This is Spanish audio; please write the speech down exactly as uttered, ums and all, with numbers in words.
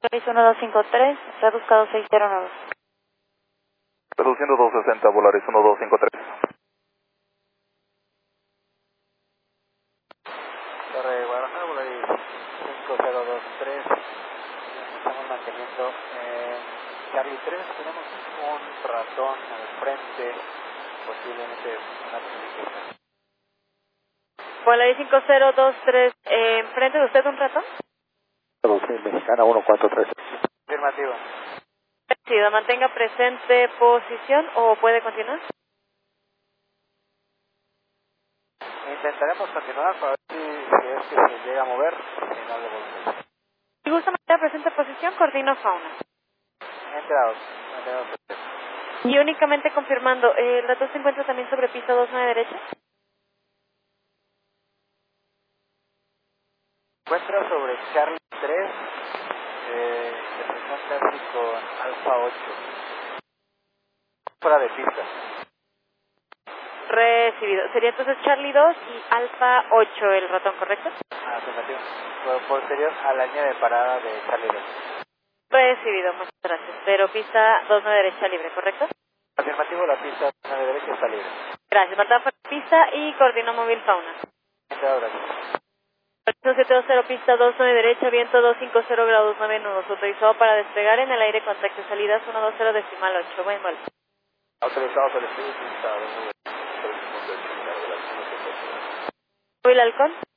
seis uno dos cinco tres, reduzca dos seis cero nueve. Reduciendo doscientos sesenta, Volaris uno dos cinco tres. Torre Guadalajara, Volaris cinco cero dos tres. Estamos manteniendo en Charlie tres. Tenemos un ratón al frente, posiblemente una comunicación. Volaris cinco cero dos tres, eh, ¿enfrente de usted un ratón? Sí, Mexicana uno cuatro tres. Afirmativo. Sí, mantenga presente posición o puede continuar. Intentaremos continuar para ver si, si es que se llega a mover, si no le volvemos. Si gusta mantener presente posición, coordino fauna. Enterados, enterados. Y únicamente confirmando, eh, ¿el ratón se encuentra también sobre pista dos nueve derecha? Se encuentra sobre Charlie tres, eh, que se encuentra así con Alfa ocho. Fuera de pista. Recibido. Sería entonces Charlie dos y Alfa ocho el ratón, ¿correcto? Afirmativo. Por- Posterior a la línea de parada de Charlie dos. Recibido, muchas gracias. Pero pista dos nueve derecha libre, ¿correcto? Afirmativo, la pista nueve derecha está libre. Gracias. Marta fuera de pista y coordino móvil fauna. Enterado, gracias. siete dos cero, pista dos nueve derecha, viento doscientos cincuenta grados nueve nudos. Autorizado para despegar en el aire, contacto salidas ciento veinte decimal ocho. Buen vuelo. Autorizado por el estudio, pista dos nueve. ¿Móvil halcón?